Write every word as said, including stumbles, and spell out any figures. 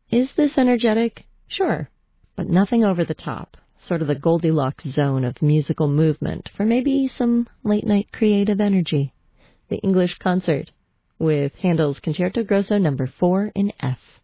Is this energetic? Sure, but nothing over the top. Sort of the Goldilocks zone of musical movement for maybe some late-night creative energy. The English Concert with Handel's Concerto Grosso number four in F.